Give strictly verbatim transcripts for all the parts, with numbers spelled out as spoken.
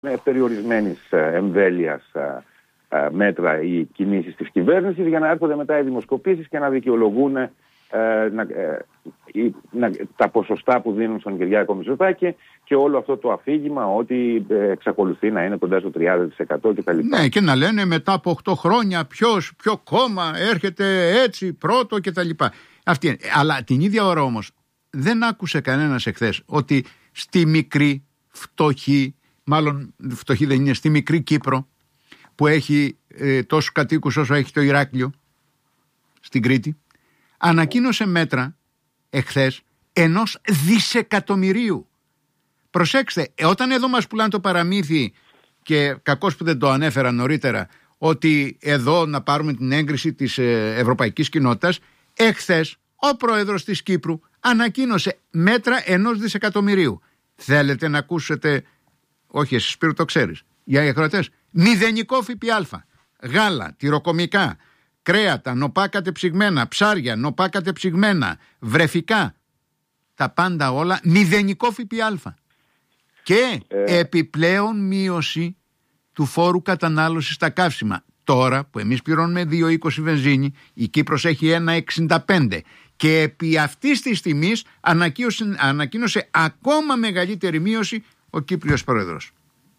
με περιορισμένης εμβέλειας μέτρα οι κινήσεις της κυβέρνησης, για να έρχονται μετά οι δημοσκοπήσεις και να δικαιολογούν ε, να, ε, να, τα ποσοστά που δίνουν στον Κυριάκο Μητσοτάκη και όλο αυτό το αφήγημα ότι ε, εξακολουθεί να είναι κοντά στο τριάντα τοις εκατό κτλ. Ναι, και να λένε μετά από οκτώ χρόνια ποιος, ποιο κόμμα έρχεται έτσι πρώτο κτλ. Αυτή, αλλά την ίδια ώρα όμως δεν άκουσε κανένας εχθές ότι στη μικρή φτωχή, μάλλον φτωχή δεν είναι, στη μικρή Κύπρο, που έχει ε, τόσους κατοίκους όσο έχει το Ηράκλειο στην Κρήτη, ανακοίνωσε μέτρα εχθές ενός δισεκατομμυρίου. Προσέξτε, όταν εδώ μας πουλάνε το παραμύθι, και κακώς που δεν το ανέφερα νωρίτερα, ότι εδώ να πάρουμε την έγκριση της ε, ευρωπαϊκής κοινότητας, εχθές ο πρόεδρος της Κύπρου ανακοίνωσε μέτρα ενός δισεκατομμυρίου. Θέλετε να ακούσετε, όχι εσείς Σπύρο το ξέρεις, για οι ακροατές, μηδενικό ΦΠΑ, γάλα, τυροκομικά, κρέατα, νοπά κατεψυγμένα, ψάρια, νοπά κατεψυγμένα, βρεφικά, τα πάντα όλα, μηδενικό ΦΠΑ. Και ε... επιπλέον μείωση του φόρου κατανάλωσης στα καύσιμα. Τώρα που εμείς πληρώνουμε δύο είκοσι βενζίνη, η Κύπρος έχει ένα εξήντα πέντε. Και επί αυτής της τιμής ανακοίνωσε, ανακοίνωσε ακόμα μεγαλύτερη μείωση ο Κύπριος πρόεδρος.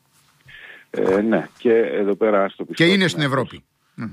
Ε, ναι, και εδώ πέρα ας το πιστώσουμε. Και είναι στην Ευρώπη.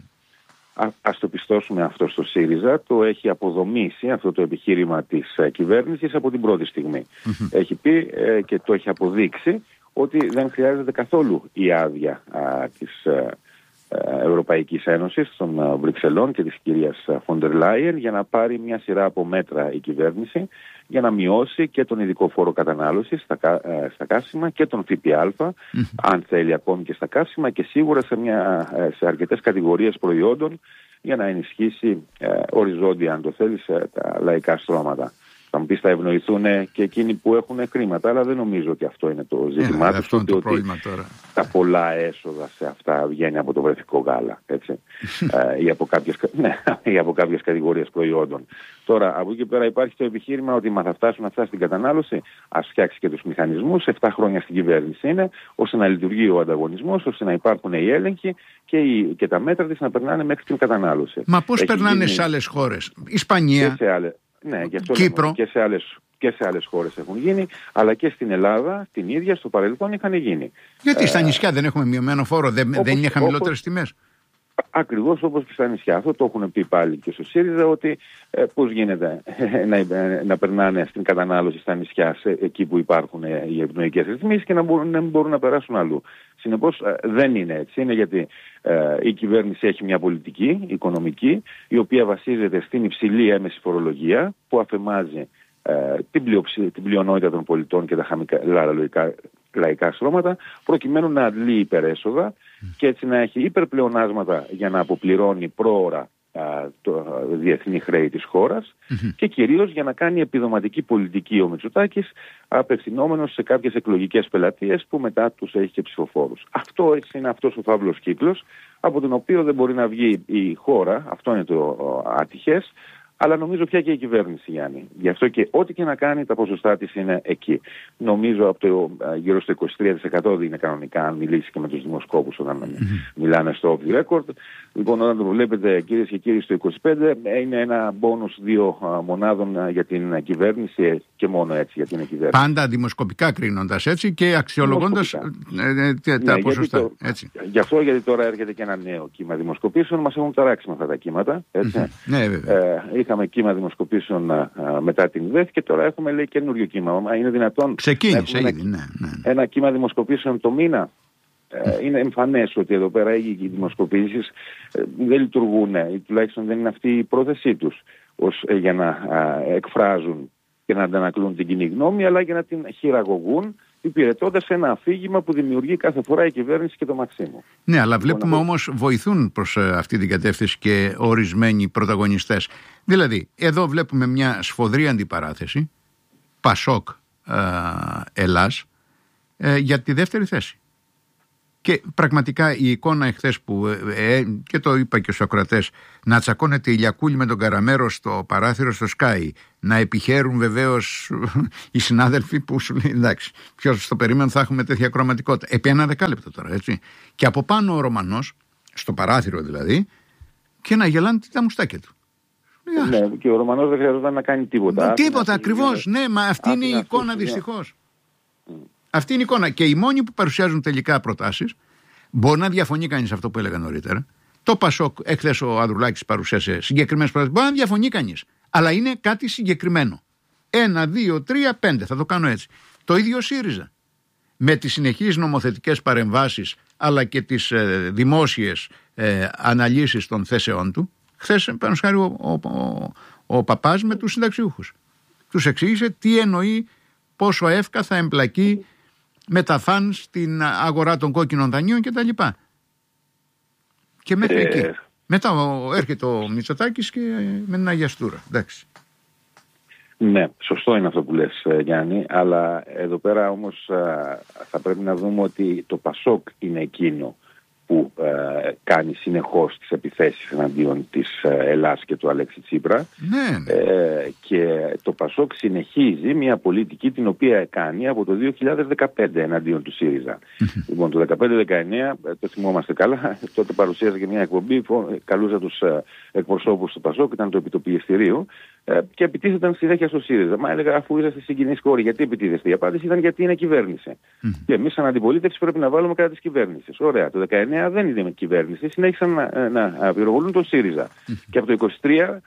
Α, ας το πιστώσουμε αυτό στο ΣΥΡΙΖΑ. Το έχει αποδομήσει αυτό το επιχείρημα της ε, κυβέρνησης από την πρώτη στιγμή. Mm-hmm. Έχει πει ε, και το έχει αποδείξει ότι δεν χρειάζεται καθόλου η άδεια α, της ε, Ευρωπαϊκής Ένωσης, των Βρυξελών και της κυρίας Φόντερ Λάιεν για να πάρει μια σειρά από μέτρα η κυβέρνηση για να μειώσει και τον ειδικό φόρο κατανάλωσης στα, στα καύσιμα και τον ΦΠΑ, mm-hmm. αν θέλει ακόμη και στα καύσιμα, και σίγουρα σε, μια, σε αρκετές κατηγορίες προϊόντων για να ενισχύσει ε, οριζόντια, αν το θέλει, σε τα λαϊκά στρώματα. Θα μου πεις, θα ευνοηθούν και εκείνοι που έχουν χρήματα, αλλά δεν νομίζω ότι αυτό είναι το ζήτημά τους, ούτε ότι τώρα τα πολλά έσοδα σε αυτά βγαίνει από το βρεφικό γάλα, έτσι, ε, ή, από κάποιες, ναι, ή από κάποιες κατηγορίες προϊόντων. Τώρα, από εκεί πέρα υπάρχει το επιχείρημα ότι μα θα φτάσουν αυτά στην κατανάλωση, ας φτιάξει και τους μηχανισμούς, εφτά χρόνια στην κυβέρνηση είναι, ώστε να λειτουργεί ο ανταγωνισμός, ώστε να υπάρχουν οι έλεγχοι και, οι, και τα μέτρα της να περνάνε μέχρι την κατανάλωση. Μα πώς περνάνε γίνει... σε άλλες χώρες, Ισπανία, ναι, γι' αυτό Κύπρο. Και σε, άλλες, και σε άλλες χώρες έχουν γίνει, αλλά και στην Ελλάδα την ίδια στο παρελθόν είχαν γίνει. Γιατί ε, στα νησιά δεν έχουμε μειωμένο φόρο, δεν, όπως, δεν είναι χαμηλότερες τιμές. Ακριβώς όπως και στα νησιά. Αυτό το έχουν πει πάλι και στο ΣΥΡΙΖΑ, ότι ε, πώς γίνεται ε, να, ε, να περνάνε στην κατανάλωση στα νησιά, σε, εκεί που υπάρχουν ε, οι ευνοϊκές ρυθμίσεις, και να μπορούν, να μπορούν να περάσουν αλλού. Συνεπώς ε, δεν είναι έτσι. Είναι γιατί ε, η κυβέρνηση έχει μια πολιτική οικονομική, η οποία βασίζεται στην υψηλή έμεση φορολογία, που αφαιμάζει ε, την, πλειοψη, την πλειονότητα των πολιτών και τα χαμικά, λαϊκά, λαϊκά στρώματα, προκειμένου να αντλεί υπερέσοδα και έτσι να έχει υπερπλεονάσματα για να αποπληρώνει πρόωρα α, το α, διεθνή χρέη της χώρας, mm-hmm. και κυρίως για να κάνει επιδοματική πολιτική ο Μητσοτάκης, απευθυνόμενος σε κάποιες εκλογικές πελατείες που μετά τους έχει και ψηφοφόρους. Αυτό έτσι είναι αυτός ο φαύλος κύκλος, από τον οποίο δεν μπορεί να βγει η χώρα, αυτό είναι το α, ατυχές, αλλά νομίζω πια και η κυβέρνηση, Γιάννη. Γι' αυτό και ό,τι και να κάνει, τα ποσοστά της είναι εκεί. Νομίζω από το γύρω στο είκοσι τρία τοις εκατό είναι κανονικά, αν μιλήσει και με τους δημοσκόπους όταν mm-hmm. μιλάνε στο off the record. Λοιπόν, όταν το βλέπετε, κυρίες και κύριοι, στο είκοσι πέντε είναι ένα μπόνους δύο μονάδων για την κυβέρνηση και μόνο έτσι για την κυβέρνηση. Πάντα δημοσκοπικά κρίνοντας έτσι και αξιολογώντας ε, τα ναι, ποσοστά. Το, έτσι. Γι' αυτό, γιατί τώρα έρχεται και ένα νέο κύμα δημοσκοπήσεων, μας έχουν ταράξει με αυτά τα κύματα. Έτσι. Mm-hmm. Ναι, βέβαια. Ε, Είχαμε κύμα δημοσκοπήσεων α, α, μετά την ΔΕΘ και τώρα έχουμε, λέει, καινούριο κύμα. Μα είναι δυνατόν ξεκίνησε ένα, ήδη, ναι, ναι. ένα κύμα δημοσκοπήσεων το μήνα? Ε, είναι εμφανές ότι εδώ πέρα οι δημοσκοπήσεις ε, δεν λειτουργούν, ή τουλάχιστον δεν είναι αυτή η πρόθεσή τους ως, ε, για να α, εκφράζουν και να αντανακλούν την κοινή γνώμη, αλλά για να την χειραγωγούν, υπηρετώντας ένα αφήγημα που δημιουργεί κάθε φορά η κυβέρνηση και το Μαξίμου. Ναι, αλλά βλέπουμε όμως βοηθούν προς αυτή την κατεύθυνση και ορισμένοι πρωταγωνιστές. Δηλαδή, εδώ βλέπουμε μια σφοδρή αντιπαράθεση, Πασόκ ε, Ελλάς, ε, για τη δεύτερη θέση. Και πραγματικά η εικόνα εχθές που, ε, και το είπα και στους ακροατές, να τσακώνεται η Λιακούλη με τον Καραμέρο στο παράθυρο στο Sky, να επιχαίρουν βεβαίως οι συνάδελφοι που σου λέει εντάξει, ποιος το περίμενε θα έχουμε τέτοια κρωματικότητα. Επί ένα δεκάλεπτο τώρα, έτσι. Και από πάνω ο Ρωμανός, στο παράθυρο δηλαδή, και να γελάνε τα μουστάκια του. Ναι, και ο Ρωμανός δεν χρειαζόταν να κάνει τίποτα. Τίποτα, ακριβώς. Ναι, μα αυτή είναι η εικόνα δυστυχώς. Mm. Αυτή είναι η εικόνα. Και οι μόνοι που παρουσιάζουν τελικά προτάσεις, μπορεί να διαφωνεί κανείς αυτό που έλεγα νωρίτερα. Το Πασόκ, εχθές ο Ανδρουλάκης παρουσίασε συγκεκριμένες προτάσεις. Μπορεί να διαφωνεί κανείς. Αλλά είναι κάτι συγκεκριμένο. Ένα, δύο, τρία, πέντε. Θα το κάνω έτσι. Το ίδιο ο ΣΥΡΙΖΑ. Με τις συνεχείς νομοθετικές παρεμβάσεις, αλλά και τις ε, δημόσιες ε, αναλύσεις των θέσεών του. Χθες, πάνω χάρη, ο, ο, ο, ο Παπάς με τους συνταξιούχους. Τους εξήγησε τι εννοεί, πόσο εύκα θα εμπλακεί με τα φαν στην αγορά των κόκκινων δανείων κτλ. Και, και μέχρι ε... εκεί. Μετά έρχεται ο Μητσοτάκης και με την αγιαστούρα. Εντάξει. Ναι, σωστό είναι αυτό που λες, Γιάννη, αλλά εδώ πέρα όμως θα πρέπει να δούμε ότι το Πασόκ είναι εκείνο που ε, κάνει συνεχώς τις επιθέσεις εναντίον της ε, Ελλάς και του Αλέξη Τσίπρα. Ναι. Ε, και το Πασόκ συνεχίζει μια πολιτική την οποία κάνει από το δύο χιλιάδες δεκαπέντε εναντίον του ΣΥΡΙΖΑ. Λοιπόν, το δεκαπέντε δεκαεννιά, το θυμόμαστε καλά, τότε παρουσίαζε και μια εκπομπή, καλούσα τους ε, εκπροσώπους του Πασόκ, ήταν το επιτοπιεστηρίου, ε, και επιτίθεταν συνέχεια στο ΣΥΡΙΖΑ. Μα έλεγα, αφού είσαστε συγκινείς χώροι, γιατί επιτίθεστε? Η απάντηση ήταν γιατί είναι κυβέρνηση. Και εμείς σαν αντιπολίτευση πρέπει να βάλουμε κατά της κυβέρνησης. Ωραία, το δεκαεννιά δεν είναι με κυβέρνηση, συνέχισαν να, να πυροβολούν τον ΣΥΡΙΖΑ. Και από το είκοσι τρία,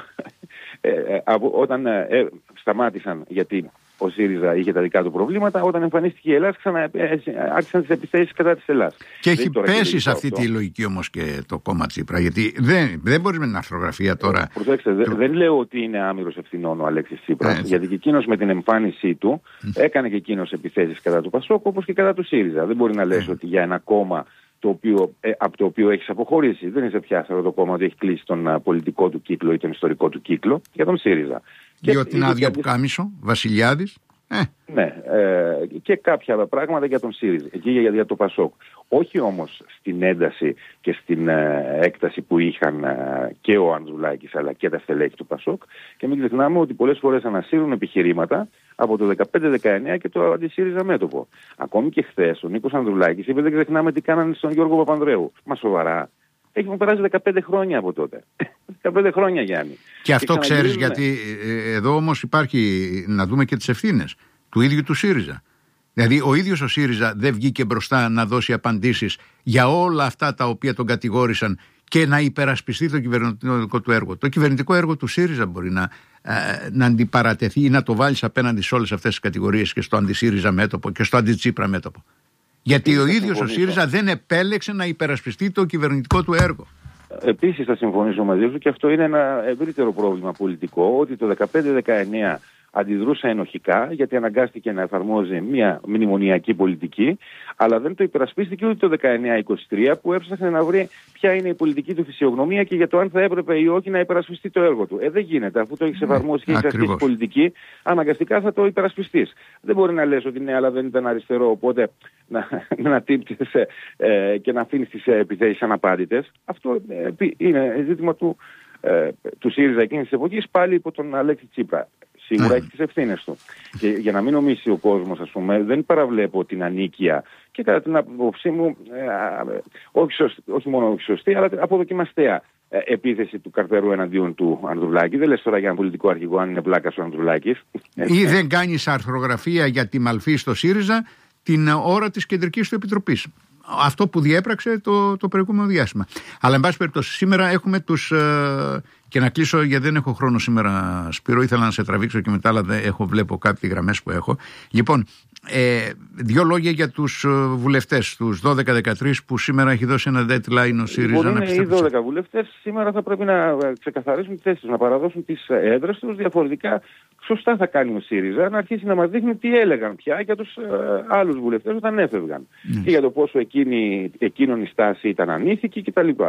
ε, ε, από, όταν ε, σταμάτησαν, γιατί ο ΣΥΡΙΖΑ είχε τα δικά του προβλήματα, όταν εμφανίστηκε η Ελλάδα, ξανά, ε, άρχισαν τις επιθέσεις κατά της Ελλάδας. Και έχει πέσει σε αυτή αυτό. Τη λογική όμως και το κόμμα Τσίπρα, γιατί δεν, δεν μπορεί με την αρθρογραφία τώρα. Προσέξτε, δε, δεν λέω ότι είναι άμυρος ευθυνών ο Αλέξης Τσίπρας, ε, γιατί και εκείνος με την εμφάνισή του mm. έκανε και εκείνος επιθέσεις κατά του Πασόκ, όπως και κατά του ΣΥΡΙΖΑ. Δεν μπορεί να λες mm. ότι για ένα κόμμα το οποίο, ε, από το οποίο έχεις αποχωρήσει, δεν είσαι πια σε αυτό το κόμμα ότι έχει κλείσει τον uh, πολιτικό του κύκλο ή τον ιστορικό του κύκλο, για τον ΣΥΡΙΖΑ. Διότι την άδεια που κάμισο, Βασιλιάδης. Ε. Ναι, ε, και κάποια άλλα πράγματα για τον ΣΥΡΙΖΑ και για, για το Πασόκ. Όχι όμως στην ένταση και στην ε, έκταση που είχαν ε, και ο Ανδρουλάκης αλλά και τα στελέχη του Πασόκ, και μην ξεχνάμε ότι πολλές φορές ανασύρουν επιχειρήματα από το δεκαπέντε δεκαεννιά και το αντισύριζα μέτωπο. Ακόμη και χθες ο Νίκος Ανδρουλάκης είπε, δεν ξεχνάμε τι κάνανε στον Γιώργο Παπανδρέου. Μα σοβαρά? Έχουν περάσει δεκαπέντε χρόνια από τότε. δεκαπέντε χρόνια, Γιάννη. Και αυτό ξέρεις γιατί ε, εδώ όμως υπάρχει, να δούμε και τις ευθύνες του ίδιου του ΣΥΡΙΖΑ. Δηλαδή ο ίδιος ο ΣΥΡΙΖΑ δεν βγήκε μπροστά να δώσει απαντήσεις για όλα αυτά τα οποία τον κατηγόρησαν και να υπερασπιστεί το κυβερνητικό του έργο. Το κυβερνητικό έργο του ΣΥΡΙΖΑ μπορεί να, ε, να αντιπαρατεθεί ή να το βάλεις απέναντι σε όλες αυτές τις κατηγορίες και στο αντισύριζα μέτωπο και στο αντιτσίπρα μέτωπο. Γιατί ο ίδιος ο ΣΥΡΙΖΑ δεν επέλεξε να υπερασπιστεί το κυβερνητικό του έργο. Επίσης θα συμφωνήσω μαζί σου, και αυτό είναι ένα ευρύτερο πρόβλημα πολιτικό, ότι το δεκαπέντε δεκαεννιά αντιδρούσε ενοχικά γιατί αναγκάστηκε να εφαρμόζει μια μνημονιακή πολιτική, αλλά δεν το υπερασπίστηκε ούτε το δεκαεννιά είκοσι τρία που έψαχνε να βρει ποια είναι η πολιτική του φυσιογνωμία και για το αν θα έπρεπε ή όχι να υπερασπιστεί το έργο του. Ε, δεν γίνεται. Αφού το έχεις εφαρμόσει και έχεις ασκήσει πολιτική, αναγκαστικά θα το υπερασπιστείς. Δεν μπορεί να λες ότι ναι, αλλά δεν ήταν αριστερό, οπότε να, να τύπτεσαι ε, και να αφήνεις τις επιθέσεις αναπάντητες. Αυτό ε, είναι ζήτημα του, ε, του ΣΥΡΙΖΑ εκείνης της εποχής, πάλι υπό τον Αλέξη Τσίπρα. Σίγουρα έχει τις ευθύνες του. Και για να μην νομίσει ο κόσμος, ας πούμε, δεν παραβλέπω την ανίκεια και κατά την άποψή μου, ε, όχι, σωστή, όχι μόνο όχι σωστή, αλλά αποδοκιμαστέα ε, επίθεση του Καρπερού εναντίον του Ανδρουλάκη. Δεν λες τώρα για ένα πολιτικό αρχηγό αν είναι πλάκα ο Ανδρουλάκης. Ή δεν κάνεις αρθρογραφία για τη μαλφή στο ΣΥΡΙΖΑ την ώρα της κεντρικής του επιτροπής. Αυτό που διέπραξε το, το προηγούμενο διάστημα. Αλλά εν πάση περιπτώσει σήμερα έχουμε τους... Ε, και να κλείσω γιατί δεν έχω χρόνο σήμερα, Σπύρο, ήθελα να σε τραβήξω και μετά, αλλά δεν έχω, βλέπω κάποιες γραμμές που έχω. Λοιπόν, ε, δύο λόγια για τους βουλευτές, τους δώδεκα δεκατρία που σήμερα έχει δώσει ένα deadline ο ΣΥΡΙΖΑ. Λοιπόν, να είναι οι δώδεκα βουλευτές, σήμερα θα πρέπει να ξεκαθαρίσουν τις θέσεις τους, να παραδώσουν τις έδρες τους. Διαφορετικά, σωστά θα κάνει ο ΣΥΡΙΖΑ να αρχίσει να μας δείχνει τι έλεγαν πια για τους ε, άλλους βουλευτές όταν έφευγαν. Mm. Και για το πόσο εκείνη, εκείνον η στάση ήταν ανήθικη κτλ.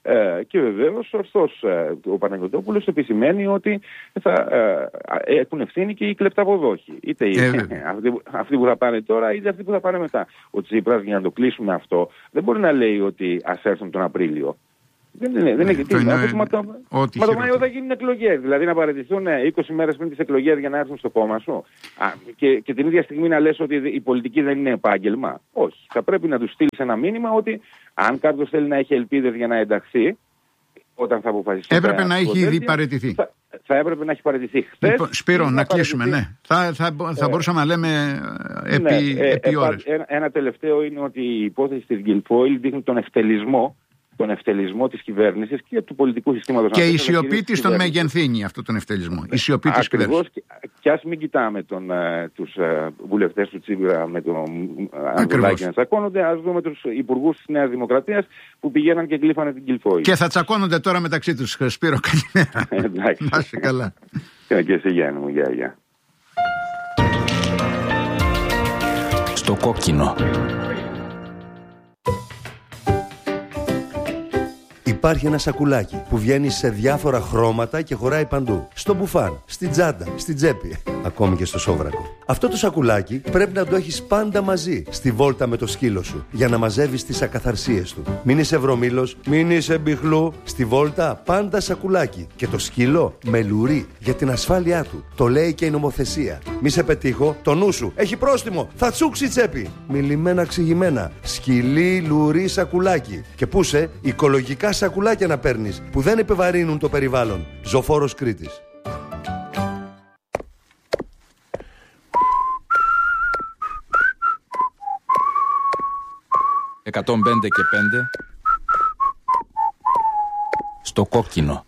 Ε, και βεβαίως ωστόσο ο Παναγιωτόπουλος επισημαίνει ότι θα ε, έχουν ευθύνη και οι κλεπταποδόχοι. Είτε οι, ε, αυτοί, αυτοί που θα πάνε τώρα, είτε αυτοί που θα πάνε μετά. Ο Τσίπρας, για να το κλείσουμε αυτό, δεν μπορεί να λέει ότι ας έρθουν τον Απρίλιο. Δεν είναι, δεν είναι, είναι, είναι μα το, μα το Μάιο θα γίνουν εκλογές. Δηλαδή να παραιτηθούν είκοσι μέρες πριν τις εκλογές για να έρθουν στο κόμμα σου. Α, και, και την ίδια στιγμή να λες ότι η πολιτική δεν είναι επάγγελμα. Όχι. Θα πρέπει να τους στείλεις ένα μήνυμα ότι αν κάποιος θέλει να έχει ελπίδες για να ενταχθεί, όταν θα αποφασίσει. Έπρεπε να έχει ήδη παραιτηθεί. Θα, θα έπρεπε να έχει παραιτηθεί χθες. Λοιπόν, Σπύρο, να κλείσουμε, ναι. Θα, θα, θα ε, μπορούσαμε να λέμε επί, ναι, ε, επί ε, ώρες. Ένα, ένα τελευταίο είναι ότι η υπόθεση της Guilfoyle δείχνει τον ευτελισμό τον ευτελισμό της κυβέρνησης και του πολιτικού συστήματος. Και η σιωπή της τον μεγενθύνει αυτό τον ευτελισμό. Η σιωπή της κυβέρνησης. Και, και ας μην κοιτάμε τον, uh, τους uh, βουλευτές του Τσίπρα με τον Ανδρουλάκη να τσακώνονται, ας δούμε τους υπουργούς της Νέας Δημοκρατίας που πηγαίναν και γλύφανε την Guilfoyle. Και θα τσακώνονται τώρα μεταξύ τους. Σπύρο, καλημέρα. Εντάξει. Να είσαι καλά. Και εσύ Γιάννη μου, γεια, γεια. Στο κόκκινο. Υπάρχει ένα σακουλάκι που βγαίνει σε διάφορα χρώματα και χωράει παντού. Στο μπουφάν, στην τσάντα, στην τσέπη, ακόμη και στο σόβρακο. Αυτό το σακουλάκι πρέπει να το έχεις πάντα μαζί στη βόλτα με το σκύλο σου για να μαζεύεις τις ακαθαρσίες του. Μην είσαι βρωμήλος, μην είσαι μπιχλού. Στη βόλτα πάντα σακουλάκι. Και το σκύλο με λουρί για την ασφάλειά του. Το λέει και η νομοθεσία. Μη σε πετύχω, το νου σου έχει πρόστιμο. Θα τσούξει τσέπη. Μιλημένα ξηγημένα. Σκυλί, λουρί, σακουλάκι. Και πούσε οικολογικά σακουλάκια να παίρνεις που δεν επιβαρύνουν το περιβάλλον. Ζωφόρος Κρήτης. εκατόν πέντε και πέντε στο κόκκινο.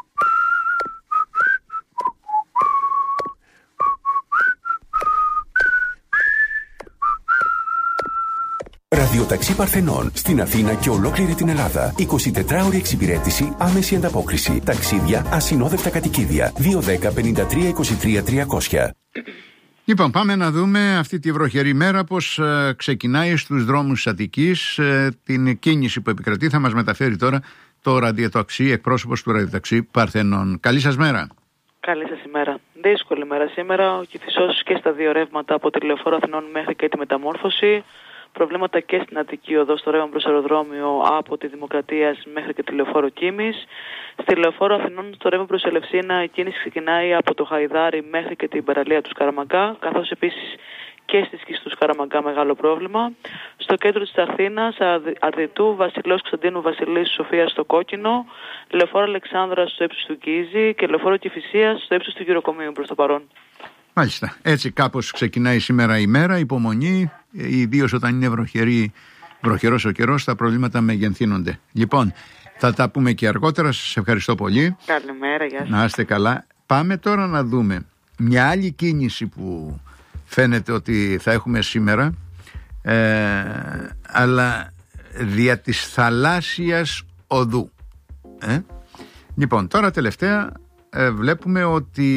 Ραδιοταξί Παρθενών στην Αθήνα και ολόκληρη την Ελλάδα. εικοσιτετράωρη εξυπηρέτηση, άμεση ανταπόκριση. Ταξίδια, ασυνόδευτα κατοικίδια. δύο ένα μηδέν πέντε τρία είκοσι τρία τριακόσια. Λοιπόν, πάμε να δούμε αυτή τη βροχερή μέρα πως ε, ξεκινάει στους δρόμους της Αττικής ε, την κίνηση που επικρατεί. Θα μας μεταφέρει τώρα το ραδιοταξί, εκπρόσωπος του ραδιοταξί Παρθενών. Καλή σας μέρα. Καλή σας ημέρα. Δύσκολη μέρα σήμερα. Ο Κηφισός και στα δύο ρεύματα από τη Λεωφόρο Αθηνών μέχρι και τη Μεταμόρφωση. Προβλήματα και στην Αττική Οδό στο ρεύμα προς αεροδρόμιο από τη Δημοκρατίας μέχρι και τη Λεωφόρο Κίμης. Στη Λεωφόρο Αθηνών στο ρεύμα προς Ελευσίνα η κίνηση ξεκινάει από το Χαϊδάρι μέχρι και την παραλία του Σκαραμαγκά, καθώς επίσης και στη σκήση του Σκαραμαγκά μεγάλο πρόβλημα. Στο κέντρο της Αθήνας, Αρδιτού, Βασιλέως Κωνσταντίνου Βασιλής Σοφίας στο Κόκκινο, Λεωφόρο Αλεξάνδρας στο ύψος του Γκίζη και Λεωφόρο Κηφισίας στο ύψος του Γυροκομείου προς το παρόν. Μάλιστα. Έτσι κάπως ξεκινάει σήμερα η μέρα, υπομονή, ιδίως όταν είναι βροχερή, βροχερός ο καιρός, τα προβλήματα μεγενθύνονται. Λοιπόν, θα τα πούμε και αργότερα. Σας ευχαριστώ πολύ. Καλημέρα, γεια σας. Να είστε καλά. Πάμε τώρα να δούμε μια άλλη κίνηση που φαίνεται ότι θα έχουμε σήμερα, ε, αλλά δια της θαλάσσιας οδού. Ε? Λοιπόν, τώρα τελευταία ε, βλέπουμε ότι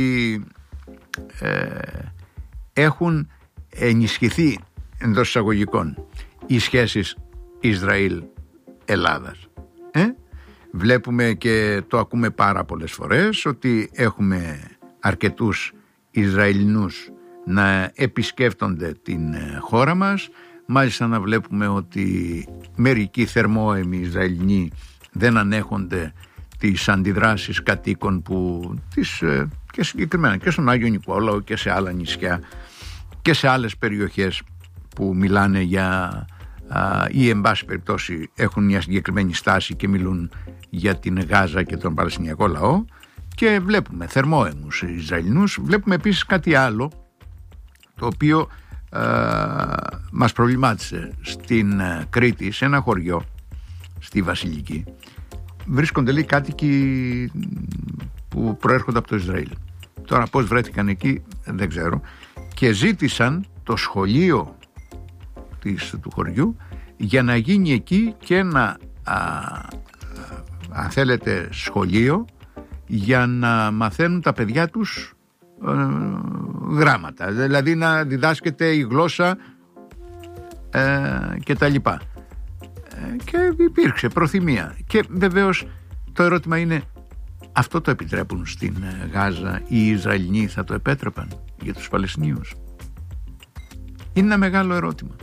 ε, έχουν ενισχυθεί εντός εισαγωγικών οι σχέσεις Ισραήλ-Ελλάδας. Ε? Βλέπουμε και το ακούμε πάρα πολλές φορές ότι έχουμε αρκετούς Ισραηλινούς να επισκέφτονται την χώρα μας. Μάλιστα να βλέπουμε ότι μερικοί θερμόαιμοι Ισραηλινοί δεν ανέχονται τις αντιδράσεις κατοίκων που τις, και συγκεκριμένα και στον Άγιο Νικόλαο και σε άλλα νησιά και σε άλλες περιοχές που μιλάνε για α, ή εν πάση περιπτώσει έχουν μια συγκεκριμένη στάση και μιλούν για την Γάζα και τον Παλαιστινιακό λαό, και βλέπουμε θερμόαιμους Ισραηλινούς. Βλέπουμε επίσης κάτι άλλο το οποίο α, μας προβλημάτισε στην Κρήτη, σε ένα χωριό στη Βασιλική. Βρίσκονται λέει κάτοικοι που προέρχονται από το Ισραήλ. Τώρα πώς βρέθηκαν εκεί δεν ξέρω, και ζήτησαν το σχολείο της, του χωριού για να γίνει εκεί και ένα α, α, αν θέλετε σχολείο για να μαθαίνουν τα παιδιά τους ε, γράμματα, δηλαδή να διδάσκεται η γλώσσα ε, και τα λοιπά. και υπήρξε προθυμία. Και βεβαίως το ερώτημα είναι, αυτό το επιτρέπουν στην Γάζα? Οι Ισραηλινοί θα το επέτρεπαν για τους Παλαιστινίους? Είναι ένα μεγάλο ερώτημα.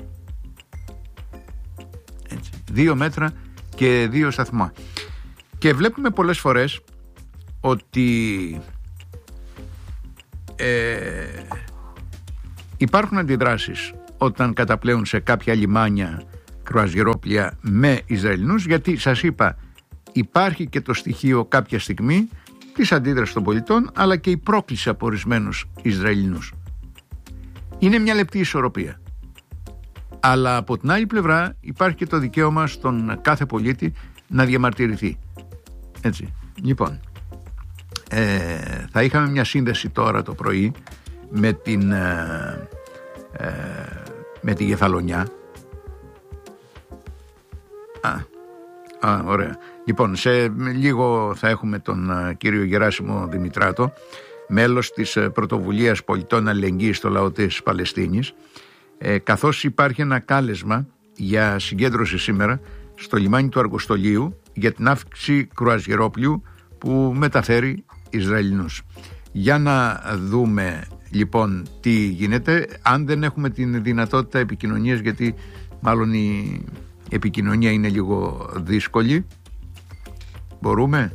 Έτσι. Δύο μέτρα και δύο σταθμά. Και βλέπουμε πολλές φορές ότι ε, υπάρχουν αντιδράσεις όταν καταπλέουν σε κάποια λιμάνια κρουαζιερόπλια με Ισραηλινούς, γιατί σας είπα, υπάρχει και το στοιχείο κάποια στιγμή της αντίδρασης των πολιτών, αλλά και η πρόκληση από ορισμένους Ισραηλινούς. Είναι μια λεπτή ισορροπία. Αλλά από την άλλη πλευρά υπάρχει και το δικαίωμα στον κάθε πολίτη να διαμαρτυρηθεί. Έτσι. Λοιπόν, ε, θα είχαμε μια σύνδεση τώρα το πρωί με την ε, ε, με τη Κεφαλονιά. Α, α, ωραία. Λοιπόν, σε λίγο θα έχουμε τον uh, κύριο Γεράσιμο Δημητράτο, μέλος της uh, Πρωτοβουλίας Πολιτών Αλληλεγγύης στο λαό της Παλαιστίνης, ε, καθώς υπάρχει ένα κάλεσμα για συγκέντρωση σήμερα στο λιμάνι του Αργοστολίου για την αύξηση κρουαζιερόπλιου που μεταφέρει Ισραηλινούς. Για να δούμε λοιπόν τι γίνεται, αν δεν έχουμε την δυνατότητα επικοινωνίας, γιατί μάλλον η επικοινωνία είναι λίγο δύσκολη. Μπορούμε?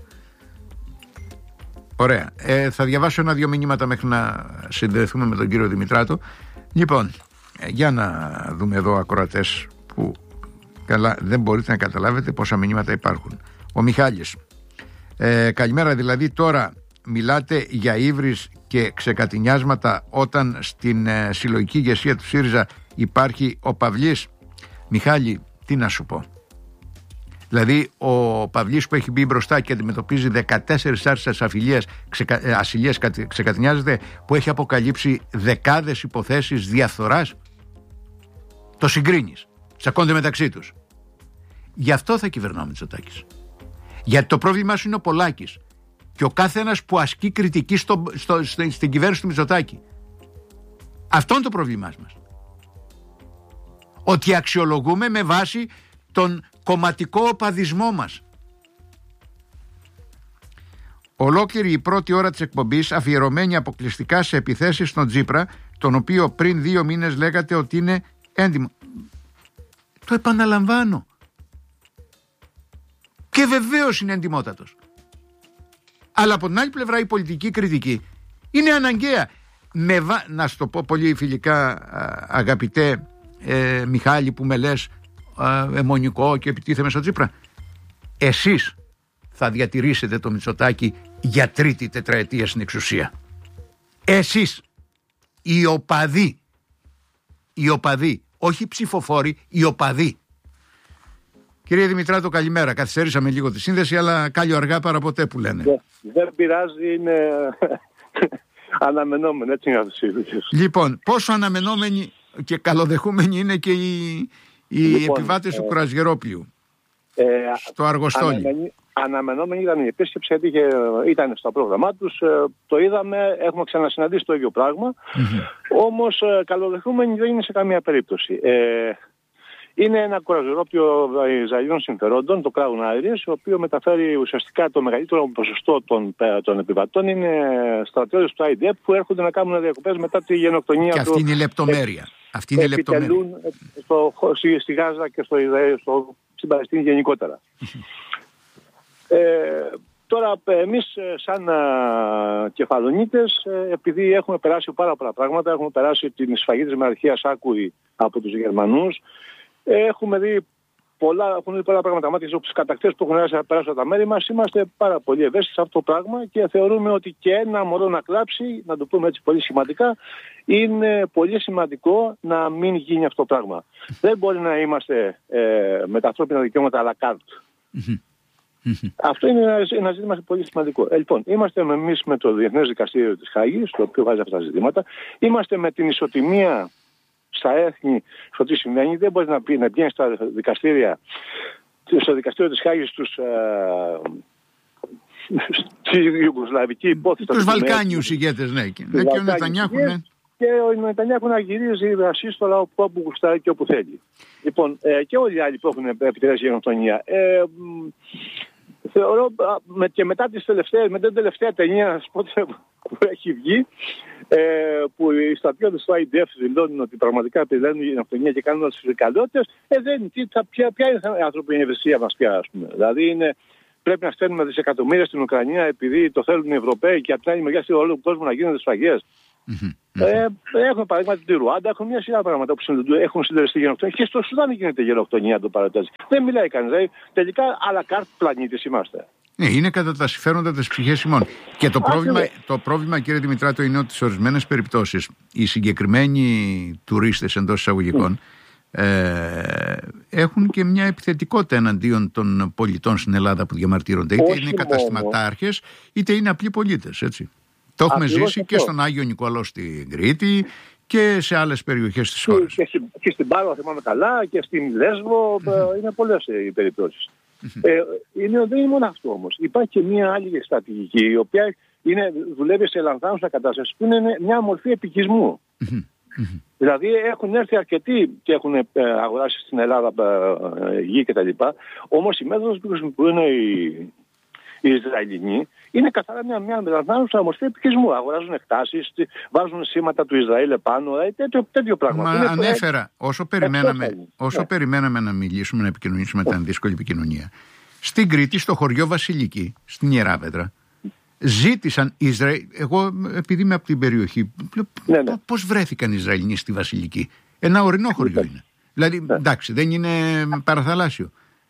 Ωραία. Ε, θα διαβάσω ένα-δυο μηνύματα μέχρι να συνδεθούμε με τον κύριο Δημητράτο. Λοιπόν, για να δούμε εδώ ακροατές που καλά δεν μπορείτε να καταλάβετε πόσα μηνύματα υπάρχουν. Ο Μιχάλης. Ε, καλημέρα, δηλαδή τώρα μιλάτε για ύβρις και ξεκατηνιάσματα όταν στην ε, συλλογική ηγεσία του ΣΥΡΙΖΑ υπάρχει ο Παυλής? Μιχάλη, τι να σου πω. Δηλαδή ο Παυλής που έχει μπει μπροστά και αντιμετωπίζει δεκατέσσερις άρσεις ασυλίας, ξεκα... ασυλίας ξεκατηνιάζεται, που έχει αποκαλύψει δεκάδες υποθέσεις διαφθοράς. Το συγκρίνεις, τσακώνται μεταξύ τους. Γι' αυτό θα κυβερνάω Μητσοτάκης. Γιατί το πρόβλημά σου είναι ο Πολάκης και ο κάθε ένας που ασκεί κριτική στο, στο, στο, στην κυβέρνηση του Μητσοτάκη. Αυτό είναι το πρόβλημά μας. Ότι αξιολογούμε με βάση τον κομματικό οπαδισμό μας. Ολόκληρη η πρώτη ώρα της εκπομπής αφιερωμένη αποκλειστικά σε επιθέσεις στον Τσίπρα, τον οποίο πριν δύο μήνες λέγατε ότι είναι έντιμο. Το επαναλαμβάνω. Και βεβαίως είναι εντιμότατος. Αλλά από την άλλη πλευρά η πολιτική κριτική είναι αναγκαία. Με βα... Να σου το πω πολύ φιλικά, αγαπητέ ε, Μιχάλη, που με λες ε, αιμονικό και επιτίθεμαι στο Τσίπρα. Εσείς θα διατηρήσετε το Μητσοτάκη για τρίτη τετραετία στην εξουσία. Εσείς, οι οπαδοί, οι οπαδοί, όχι οι ψηφοφόροι, οι οπαδοί. Κύριε Δημητράτο, καλημέρα. Καθυστερήσαμε λίγο τη σύνδεση, αλλά κάλλιο αργά παρά ποτέ που λένε. Δεν, δεν πειράζει, είναι αναμενόμενο, έτσι είναι αυτές οι ειδήσεις. Λοιπόν, πόσο αναμενόμενοι και καλοδεχούμενοι είναι και οι, οι λοιπόν, επιβάτες ε, του κρουαζιερόπλιου ε, στο Αργοστόλι. Αναμενή, αναμενόμενοι ήταν η επίσκεψη, γιατί είχε, ήταν στο πρόγραμμά τους, ε, το είδαμε, έχουμε ξανασυναντήσει το ίδιο πράγμα, mm-hmm. όμως ε, καλοδεχούμενοι δεν είναι σε καμία περίπτωση. Ε, Είναι ένα κρουαζιερόπλιο Ισραηλινών συμφερόντων, το Crown Iris, το οποίο μεταφέρει ουσιαστικά το μεγαλύτερο ποσοστό των, των επιβατών. Είναι στρατιώτες του άι ντι εφ που έρχονται να κάνουν διακοπές μετά τη γενοκτονία του. Και αυτή είναι η λεπτομέρεια. Αυτή είναι η λεπτομέρεια. Στο, στη Γάζα και στο Ισραήλ, στο, στην Παλαιστίνη γενικότερα. ε, τώρα, εμείς σαν α, κεφαλονίτες, επειδή έχουμε περάσει πάρα πολλά πράγματα, έχουμε περάσει την σφαγή της μοναρχίας άκουρη από τους Γερμανούς. Έχουμε δει πολλά, έχουν δει πολλά πράγματα μάτια από τους κατακτές που έχουν έρθει να περάσουν τα μέρη μας. Είμαστε πάρα πολύ ευαίσθητοι σε αυτό το πράγμα και θεωρούμε ότι και ένα μωρό να κλάψει, να το πούμε έτσι πολύ σημαντικά, είναι πολύ σημαντικό να μην γίνει αυτό το πράγμα. Δεν μπορεί να είμαστε ε, με τα ανθρώπινα δικαιώματα à la carte. Αυτό είναι ένα, ένα ζήτημα πολύ σημαντικό. Ε, λοιπόν, είμαστε εμείς με το Διεθνές Δικαστήριο της Χάγης, το οποίο βάζει αυτά τα ζητήματα. Είμαστε με την ισοτιμία στα έθνη, στο τι συμβαίνει. Δεν μπορεί να, πει, να βγαίνει στα δικαστήρια, στο δικαστήριο της Χάγης στους, ε, στη Ιουγκοσλαβική υπόθεση. Τους Βαλκάνιους ηγέτες, ναι. Και ο Νετανιάχου, ναι. και ο Νετανιάχου να γυρίζει ασύστολα όπου γουστάρει και όπου θέλει. Λοιπόν, ε, και όλοι οι άλλοι που έχουν επιτελέσει γενοκτονία. Ε, θεωρώ με, και μετά τις τελευταίες, μετά την τελευταία ταινία που έχει βγει, ε, που οι στρατιώτες του άι ντι εφ δηλώνουν ότι πραγματικά επιτελούν γενοκτονία και κάνουν όλες τις φρικαλότητες, ε, δεν, τι, θα, ποια, ποια είναι η ανθρωπινή ευαισθησία μας πια, ας πούμε. Δηλαδή είναι, πρέπει να στέλνουμε δισεκατομμύρια στην Ουκρανία επειδή το θέλουν οι Ευρωπαίοι και από την άλλη μεριά σε όλο τον κόσμο να γίνονται σφαγές. Mm-hmm. Ε, έχουμε παραδείγματι τη Ρουάντα, έχουν μια σειρά πράγματα που έχουν συντελεστεί γενοκτονία. Και στο Σουδάν γίνεται γενοκτονία, το παρατάζει. Δεν μιλάει κανείς. Δηλαδή, τελικά, à la carte πλανήτης είμαστε. Ναι, είναι κατά τα συμφέροντα της ψυχής ημών. Και το πρόβλημα, το πρόβλημα, κύριε Δημητράτο, είναι ότι σε ορισμένες περιπτώσεις οι συγκεκριμένοι τουρίστες εντός εισαγωγικών mm. ε, έχουν και μια επιθετικότητα εναντίον των πολιτών στην Ελλάδα που διαμαρτύρονται. Είτε είναι καταστηματάρχες, είτε είναι απλοί πολίτες, έτσι. Το έχουμε Ακριβώς ζήσει αυτό. Και στον Άγιο Νικόλαο στην Κρήτη και σε άλλες περιοχές της χώρας. Και, και, και στην Πάρο, θυμάμαι καλά, και στην Λέσβο, mm-hmm. είναι πολλές οι περιπτώσεις. Mm-hmm. Ε, είναι, δεν είναι μόνο αυτό όμως. Υπάρχει και μια άλλη στρατηγική, η οποία είναι, δουλεύει σε λανθάνουσα κατάσταση, που είναι μια μορφή επικισμού. Mm-hmm. Mm-hmm. Δηλαδή έχουν έρθει αρκετοί και έχουν ε, αγοράσει στην Ελλάδα ε, γη κτλ. Όμως η μέθοδος που χρησιμοποιούν οι, οι Ισραηλινοί είναι καθαρά μια, μια λανθάνουσα μορφή επικισμού. Αγοράζουν εκτάσεις, βάζουν σήματα του Ισραήλ επάνω, τέτοιο, τέτοιο πράγμα. Μα είναι ανέφερα, προ... όσο, περιμέναμε, όσο ναι. περιμέναμε να μιλήσουμε, να επικοινωνήσουμε, ήταν δύσκολη επικοινωνία. Στην Κρήτη, στο χωριό Βασιλική, στην Ιεράπετρα, ζήτησαν Ισραήλ. Εγώ, επειδή είμαι από την περιοχή, ναι, ναι. πώς βρέθηκαν οι Ισραηλινοί στη Βασιλική? Ένα ορεινό χωριό ναι. είναι. Δηλαδή, ναι. εντάξει, δεν είναι παραθαλάσσιο.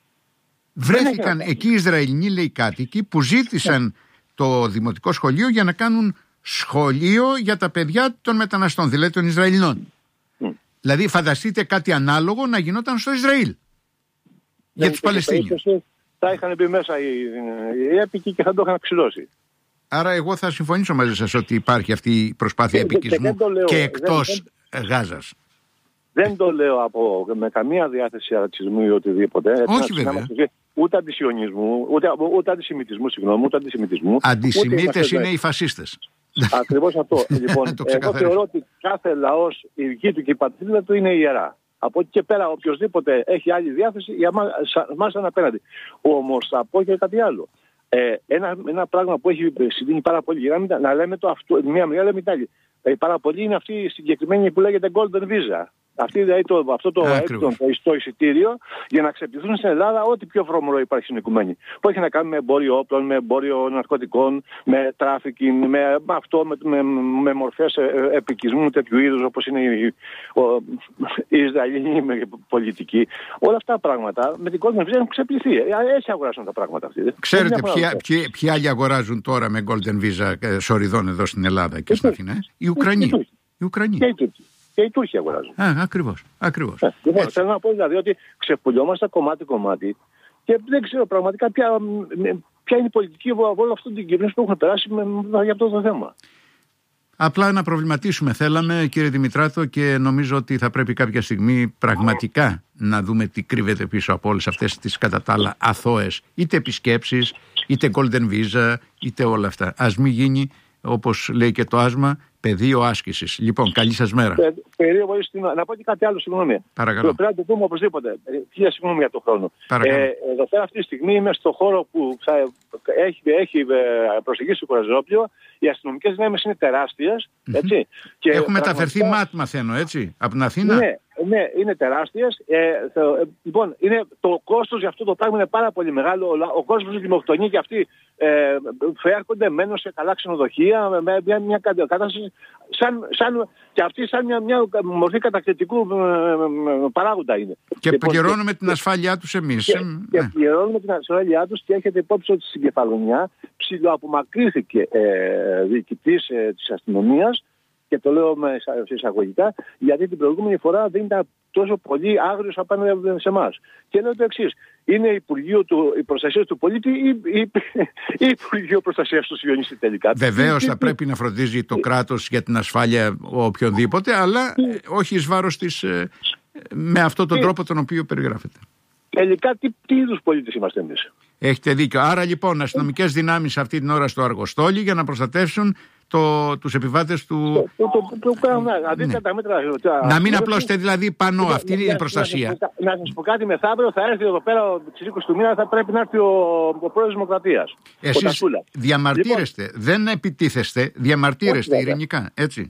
Βρέθηκαν ναι, εκεί οι Ισραηλινοί, λέει, κάτοικοι που ζήτησαν ναι. το δημοτικό σχολείο για να κάνουν σχολείο για τα παιδιά των μεταναστών, δηλαδή των Ισραηλινών. Mm. Δηλαδή φανταστείτε κάτι ανάλογο να γινόταν στο Ισραήλ yeah, για τους Παλαιστίνιους. Θα είχαν μπει μέσα οι, οι έπικοι και θα το είχαν ξυλώσει. Άρα εγώ θα συμφωνήσω μαζί σας ότι υπάρχει αυτή η προσπάθεια και, επικισμού και, λέω, και εκτός δεν, Γάζας. Δεν το λέω από, με καμία διάθεση ρατσισμού ή οτιδήποτε. Όχι βέβαια. Ούτε αντισιωνισμού, ούτε, ούτε αντισημιτισμού, συγγνώμη, ούτε αντισημιτισμού. Αντισημίτες είναι οι φασίστες. Ακριβώς αυτό. Λοιπόν, εγώ θεωρώ ότι κάθε λαός, η δική του και η πατρίδα του είναι ιερά. Από εκεί και πέρα, οποιοδήποτε έχει άλλη διάθεση, για μας είναι απέναντι. Όμως θα πω και κάτι άλλο. Ε, ένα, ένα πράγμα που έχει συμβεί πάρα πολύ, για να, να λέμε το αυτό, μία μεριά λέμε την άλλη. Ε, πάρα πολύ είναι αυτή η συγκεκριμένη που λέγεται Golden Visa. Αυτή, δηλαδή, το, αυτό το, έκτον, το, το εισιτήριο για να ξεπτηθούν στην Ελλάδα ό,τι πιο βρώμορο υπάρχει στην οικουμένη. Που έχει να κάνει με εμπόριο όπλων, με εμπόριο ναρκωτικών, με τράφικινγκ, με, με αυτό, με, με, με μορφές επικισμού τέτοιου είδους όπως είναι η, η Ισραηλινή πολιτική. Όλα αυτά τα πράγματα με την Golden Visa έχουν ξεπληθεί. Έτσι αγοράσουν τα πράγματα αυτή. Ξέρετε ποιοι, ποιοι άλλοι αγοράζουν τώρα με Golden Visa σοριδών εδώ στην Ελλάδα και στην Αθήνα? Οι Ουκρανοί. Οι Ουκρανοί. Και οι Τούρκοι αγοράζουν. Α, ακριβώς. ακριβώς. Ε, λοιπόν, θέλω να πω δηλαδή ότι ξεπουλιόμαστε κομμάτι-κομμάτι και δεν ξέρω πραγματικά ποια, ποια είναι η πολιτική από όλο αυτό την κυβέρνηση που έχουν περάσει με, με, για αυτό το θέμα. Απλά να προβληματίσουμε θέλαμε, κύριε Δημητράτο, και νομίζω ότι θα πρέπει κάποια στιγμή πραγματικά να δούμε τι κρύβεται πίσω από όλες αυτές τις κατά τα άλλα αθώες είτε επισκέψεις, είτε Golden Visa, είτε όλα αυτά. Ας μην γίνει, όπως λέει και το άσμα, πεδίο άσκησης. Λοιπόν, καλή σας μέρα. Πε, πεδίο, να πω και κάτι άλλο, συγγνώμη. Παρακαλώ. Πρέπει να το πούμε οπωσδήποτε. Χίλια συγγνώμη για τον χρόνο. Ε, εδώ πέρα αυτή τη στιγμή είμαι στο χώρο που θα έχει, έχει προσεγγίσει το Κοραζόπλιο. Οι αστυνομικές δυνάμεις είναι τεράστιες. Έτσι. Mm-hmm. Και έχουν μεταφερθεί πραγματικά... ΜΑΤ, μαθαίνω, έτσι, από την Αθήνα. Ναι, ναι, είναι τεράστιες. Ε, θα, ε, λοιπόν, είναι, το κόστος για αυτό το πράγμα είναι πάρα πολύ μεγάλο. Ο κόσμος λιμοκτονεί και αυτοί ε, φέρχονται, μένουν σε καλά ξενοδοχεία με μια, μια κατάσταση σαν, σαν, και αυτή σαν μια, μια μορφή κατακτητικού ε, παράγοντα είναι. Και, και πληρώνουμε πώς, την ασφάλειά τους εμείς. Και, και ναι. πληρώνουμε την ασφάλειά τους και έχετε υπόψη ότι στην Κεφαλονιά ψιλοαπομακρύνθηκε ε, διοικητής ε, της αστυνομίας. Και το λέω με εισαγωγικά, γιατί την προηγούμενη φορά δεν ήταν τόσο πολύ άγριος απέναντι σε εμάς. Και λέω το εξής: είναι Υπουργείο του, η προστασία του πολίτη ή, ή, ή Υπουργείο Προστασίας του Σιωνιστή τελικά? Βεβαίως θα πρέπει να φροντίζει το κράτος για την ασφάλεια οποιονδήποτε, αλλά όχι εις βάρος της, με αυτόν τον τρόπο τον οποίο περιγράφεται. Τελικά τι, τι είδους πολίτες είμαστε εμείς? Έχετε δίκιο. Άρα λοιπόν αστυνομικές δυνάμεις αυτή την ώρα στο Αργοστόλι για να προστατεύσουν το, τους επιβάτες του... Το, το, το, το κάνουν, δηλαδή ναι. τα μέτρα... Να μην απλώσετε δηλαδή πανό, αυτή είναι η προστασία. Να σας πω κάτι, μεθαύριο θα έρθει εδώ πέρα στις είκοσι του μήνα, θα πρέπει να έρθει ο, ο πρόεδρος Δημοκρατίας. Εσείς διαμαρτύρεστε, λοιπόν, δεν επιτίθεστε, διαμαρτύρεστε ειρηνικά, έτσι.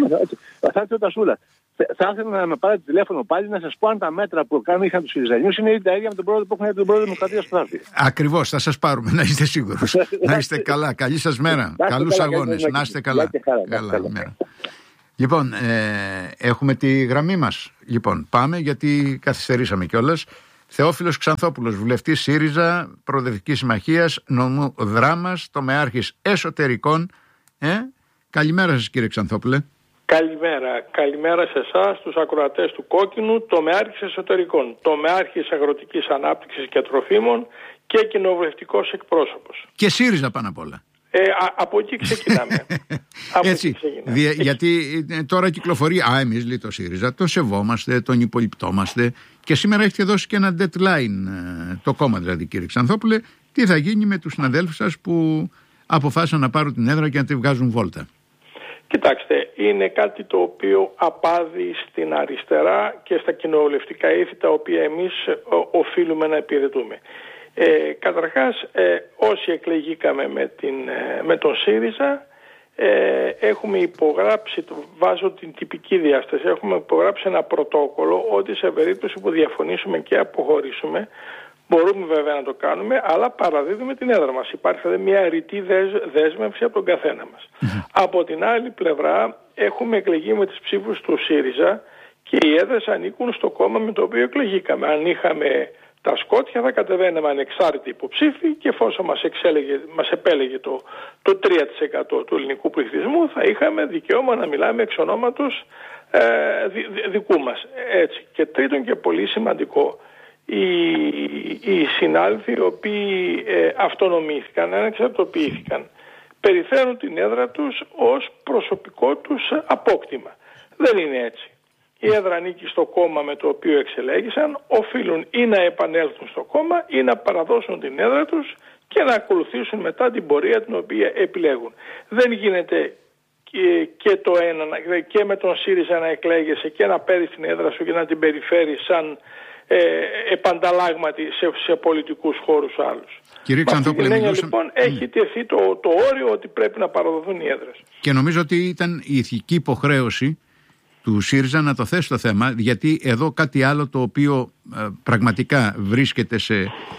Θα έρθει ο Τασούλα. Θα ήθελα να με πάρετε τηλέφωνο πάλι να σας πω αν τα μέτρα που κάνουν είχαν τους Συριζανιούς είναι τα ίδια με τον πρόεδρο που έχουν τον πρόεδρο Δημοκρατίας που θα έρθει. Ακριβώς, θα σας πάρουμε, να είστε σίγουρος. Να είστε καλά, καλή σας μέρα. Καλούς αγώνες, να είστε καλά. Καλά μέρα. Λοιπόν, ε, έχουμε τη γραμμή μας. Λοιπόν, πάμε γιατί καθυστερήσαμε κιόλας. Θεόφιλος Ξανθόπουλος, βουλευτής ΣΥΡΙΖΑ, Προοδευτικής Συμμαχίας, νομού Δράμας, τομεάρχης εσωτερικών. Ε, καλημέρα σας κύριε Ξανθόπουλε. Καλημέρα. Καλημέρα σε εσάς, τους ακροατές του Κόκκινου, τομεάρχης εσωτερικών, τομεάρχης αγροτικής ανάπτυξης και τροφίμων και κοινοβουλευτικός εκπρόσωπος. Και ΣΥΡΙΖΑ πάνω απ' όλα. Ε, α, από εκεί ξεκινάμε. από Έτσι, εκεί ξεκινάμε. Δια, γιατί τώρα κυκλοφορεί, α, εμείς λέει το ΣΥΡΙΖΑ, τον σεβόμαστε, τον υπολοιπτόμαστε και σήμερα έχετε δώσει και ένα deadline, το κόμμα δηλαδή κύριε Ξανθόπουλε, τι θα γίνει με τους συναδέλφους σας που αποφάσισαν να πάρουν την έδρα και να τη βγάζουν βόλτα. Κοιτάξτε, είναι κάτι το οποίο απάδει στην αριστερά και στα κοινοβουλευτικά ήθη τα οποία εμείς ο, οφείλουμε να υπηρετούμε. Ε, καταρχάς, ε, όσοι εκλεγήκαμε με, την, ε, με τον ΣΥΡΙΖΑ ε, έχουμε υπογράψει, βάζω την τυπική διάσταση, έχουμε υπογράψει ένα πρωτόκολλο ότι σε περίπτωση που διαφωνήσουμε και αποχωρήσουμε, μπορούμε βέβαια να το κάνουμε, αλλά παραδίδουμε την έδρα μας. Υπάρχει δηλαδή μια ρητή δέσμευση από τον καθένα μας. Mm-hmm. Από την άλλη πλευρά έχουμε εκλεγεί με τις ψήφους του ΣΥΡΙΖΑ και οι έδρες ανήκουν στο κόμμα με το οποίο εκλεγήκαμε. Αν είχαμε τα Σκότια θα κατεβαίναμε ανεξάρτητοι υποψήφοι και εφόσον μας, εξέλεγε, μας επέλεγε το, το τρία τοις εκατό του ελληνικού πληθυσμού θα είχαμε δικαίωμα να μιλάμε εξ ονόματος ε, δι, δι, δικού μας. Έτσι. Και τρίτον και πολύ σημαντικό, οι, οι συνάδελφοι οι οποίοι ε, αυτονομήθηκαν, ανεξαρτοποιήθηκαν, περιφέρουν την έδρα τους ως προσωπικό τους απόκτημα. Δεν είναι έτσι. Η έδρα ανήκει στο κόμμα με το οποίο εξελέγησαν, οφείλουν ή να επανέλθουν στο κόμμα ή να παραδώσουν την έδρα τους και να ακολουθήσουν μετά την πορεία την οποία επιλέγουν. Δεν γίνεται και, και, το ένα, και με τον ΣΥΡΙΖΑ να εκλέγεσαι και να παίρνεις την έδρα σου και να την περιφέρεις σαν ε, επανταλάγματι σε, σε πολιτικούς χώρους άλλους. Κύριε Ξανθόπουλε, μιλούσαμε... λοιπόν έχει τεθεί το, το όριο ότι πρέπει να παραδοθούν οι έδρες. Και νομίζω ότι ήταν η ηθική υποχρέωση του ΣΥΡΙΖΑ να το θέσει το θέμα, γιατί εδώ κάτι άλλο το οποίο ε, πραγματικά βρίσκεται σε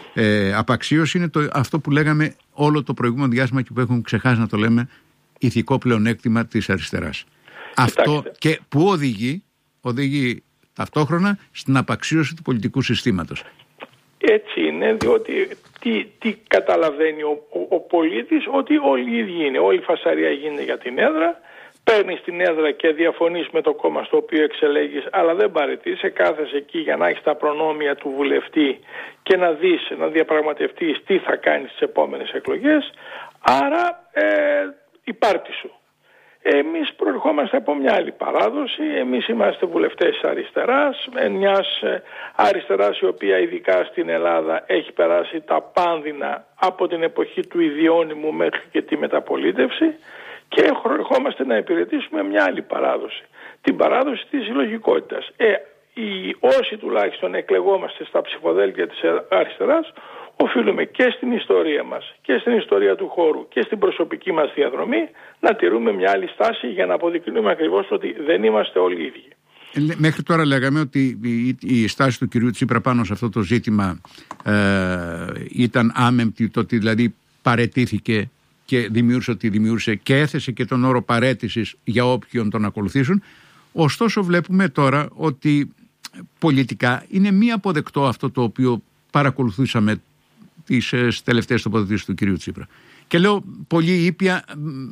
ε, απαξίωση είναι το, αυτό που λέγαμε όλο το προηγούμενο διάστημα και που έχουμε ξεχάσει να το λέμε, ηθικό πλεονέκτημα της αριστεράς. Αυτό και που οδηγεί, οδηγεί ταυτόχρονα στην απαξίωση του πολιτικού συστήματος. Έτσι είναι, διότι τι, τι καταλαβαίνει ο, ο, ο πολίτης, ότι όλοι οι ίδιοι είναι, όλη η φασαρία γίνεται για την έδρα. Παίρνεις την έδρα και διαφωνείς με το κόμμα στο οποίο εξελέγεις, αλλά δεν παραιτείσαι, κάθεσαι εκεί για να έχεις τα προνόμια του βουλευτή και να δεις, να διαπραγματευτείς τι θα κάνεις στις επόμενες εκλογές. Άρα ε, η πάρτη σου. Εμείς προερχόμαστε από μια άλλη παράδοση, εμείς είμαστε βουλευτές της αριστεράς, μιας αριστεράς η οποία ειδικά στην Ελλάδα έχει περάσει τα πάνδυνα από την εποχή του ιδιώνυμου μέχρι και τη μεταπολίτευση. Και ερχόμαστε να υπηρετήσουμε μια άλλη παράδοση, την παράδοση της συλλογικότητας. Ε, οι, όσοι τουλάχιστον εκλεγόμαστε στα ψηφοδέλτια της αριστεράς, οφείλουμε και στην ιστορία μας και στην ιστορία του χώρου και στην προσωπική μας διαδρομή να τηρούμε μια άλλη στάση για να αποδεικνύουμε ακριβώς ότι δεν είμαστε όλοι ίδιοι. Μέχρι τώρα λέγαμε ότι η στάση του κυρίου Τσίπρα πάνω σε αυτό το ζήτημα ε, ήταν άμεμπτη, το ότι δηλαδή παραιτήθηκε και δημιούργησε ότι δημιούργησε και έθεσε και τον όρο παραίτησης για όποιον τον ακολουθήσουν. Ωστόσο βλέπουμε τώρα ότι πολιτικά είναι μη αποδεκτό αυτό το οποίο παρακολουθήσαμε τις τελευταίες τοποθετήσεις του κυρίου Τσίπρα. Και λέω πολύ ήπια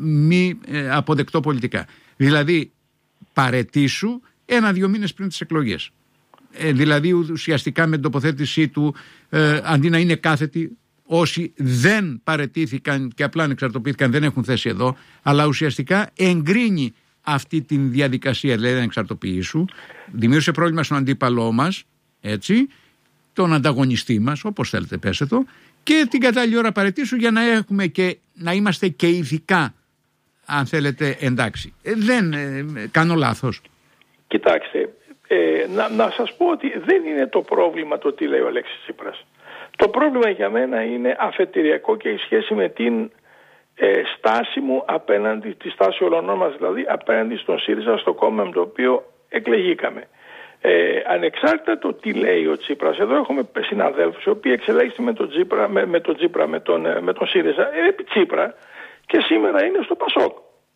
μη αποδεκτό πολιτικά. Δηλαδή παραιτήσου ένα-δύο μήνες πριν τις εκλογές. Ε, δηλαδή ουσιαστικά με την τοποθέτησή του ε, αντί να είναι κάθετη, όσοι δεν παραιτήθηκαν και απλά ανεξαρτοποιήθηκαν δεν έχουν θέση εδώ, αλλά ουσιαστικά εγκρίνει αυτή τη διαδικασία, δηλαδή να εξαρτοποιήσου, δημιούργησε πρόβλημα στον αντίπαλό μας, έτσι, τον ανταγωνιστή μας, όπως θέλετε πέστε το, και την κατάλληλη ώρα παραιτήσου για να έχουμε και να είμαστε και ηθικά αν θέλετε, εντάξει. Ε, δεν ε, κάνω λάθος. Κοιτάξτε, ε, να, να σας πω ότι δεν είναι το πρόβλημα το τι λέει ο Αλέξης Τσίπρας. Το πρόβλημα για μένα είναι αφετηριακό και η σχέση με την ε, στάση μου απέναντι, τη στάση όλων μας δηλαδή, απέναντι στον ΣΥΡΙΖΑ, στο κόμμα με το οποίο εκλεγήκαμε. Ε, ανεξάρτητα το τι λέει ο Τσίπρας, εδώ έχουμε συναδέλφους οι οποίοι εξελέγησαν με τον Τσίπρα, με, με τον, Τσίπρα, με τον, με τον ΣΥΡΙΖΑ, ε, επί Τσίπρα, και σήμερα είναι στο Πασόκ.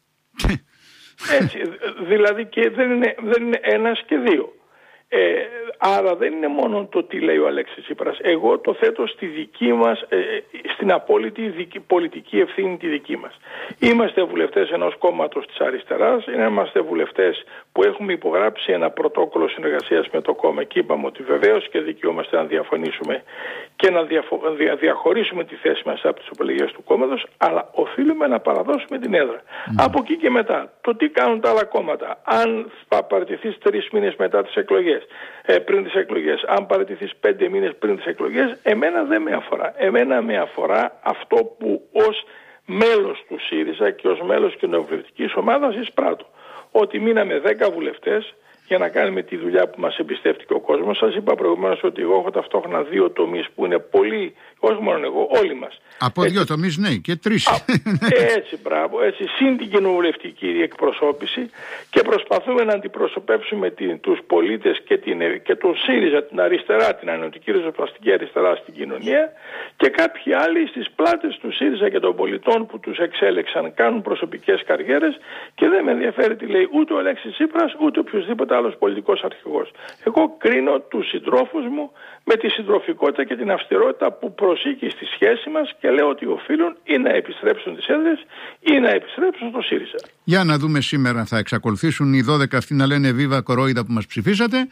Έτσι, δηλαδή και δεν είναι, δεν είναι ένας και δύο. Ε, άρα δεν είναι μόνο το τι λέει ο Αλέξης Τσίπρας. Εγώ το θέτω στη δική μας, ε, στην απόλυτη δική, πολιτική ευθύνη τη δική μας. Είμαστε βουλευτές ενός κόμματος της αριστεράς, είμαστε βουλευτές που έχουμε υπογράψει ένα πρωτόκολλο συνεργασίας με το κόμμα και είπαμε ότι βεβαίως και δικαιούμαστε να διαφωνήσουμε και να διαφο- δια- διαχωρίσουμε τη θέση μας από τις επιλογές του κόμματος, αλλά οφείλουμε να παραδώσουμε την έδρα. Mm. Από εκεί και μετά, το τι κάνουν τα άλλα κόμματα, αν θα παραιτηθείς τρεις μήνες μετά τις εκλογές, ε, πριν τις εκλογές, αν παραιτηθείς πέντε μήνες πριν τις εκλογές, εμένα δεν με αφορά. Εμένα με αφορά αυτό που ως μέλος του ΣΥΡΙΖΑ και ως μέλος κοινοβουλευτικής ομάδας εισπράττω. Ότι μείναμε δέκα βουλευτές για να κάνουμε τη δουλειά που μας εμπιστεύτηκε ο κόσμος. Σας είπα προηγουμένως ότι εγώ έχω ταυτόχρονα δύο τομείς που είναι πολύ, όχι μόνο εγώ, όλοι μας. Από έτσι, δύο τομείς, ναι, και τρεις. Α, έτσι, μπράβο, έτσι, συν την κοινοβουλευτική εκπροσώπηση, και προσπαθούμε να αντιπροσωπεύσουμε την, τους πολίτες και, την, και τον ΣΥΡΙΖΑ, την αριστερά, την ανωτική ριζοσπαστική αριστερά στην κοινωνία, και κάποιοι άλλοι στις πλάτες του ΣΥΡΙΖΑ και των πολιτών που τους εξέλεξαν κάνουν προσωπικές καριέρες, και δεν με ενδιαφέρει τι λέει ούτε ο Αλέξης Τσίπρας ούτε οποιοδήποτε άλλος πολιτικός αρχηγός. Εγώ κρίνω τους συντρόφους μου με τη συντροφικότητα και την αυστηρότητα που προσήκει στη σχέση μας, και λέω ότι οφείλουν ή να επιστρέψουν τις έδρες ή να επιστρέψουν στο ΣΥΡΙΖΑ. Για να δούμε σήμερα, θα εξακολουθήσουν οι δώδεκα αυτοί να λένε βίβα κορόιδα που μας ψηφίσατε,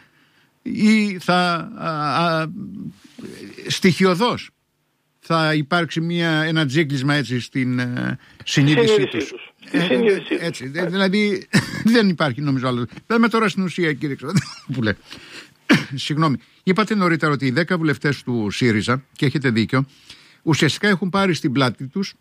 ή θα α, α, στοιχειοδός θα υπάρξει μια, ένα τζίγκλισμα έτσι στην ε, συνείδησή τους. τους. Ε, ε, έτσι, ε, δηλαδή δεν υπάρχει νομίζω άλλο. Λέμε τώρα στην ουσία, κύριε Ξαδόπουλε. Συγγνώμη. Είπατε νωρίτερα ότι οι δέκα βουλευτές του ΣΥΡΙΖΑ, και έχετε δίκιο, ουσιαστικά έχουν πάρει στην πλάτη τους